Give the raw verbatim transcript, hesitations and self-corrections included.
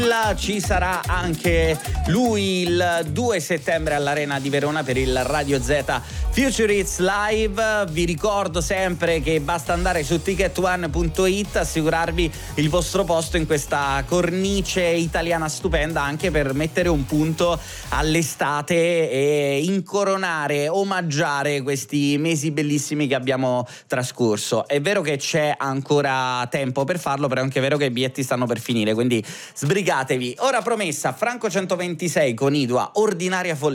Ci sarà anche lui il due settembre all'Arena di Verona per il Radio Z Future Hits Live. Vi ricordo sempre che basta andare su ticket one punto it, assicurarvi il vostro posto in questa cornice italiana stupenda, anche per mettere un punto all'estate e incoronare, omaggiare questi mesi bellissimi che abbiamo trascorso. È vero che c'è ancora tempo per farlo, però è anche vero che i biglietti stanno per finire, quindi sbrigatevi. Ora promessa, Franco centoventisei con Idua, Ordinaria Follia.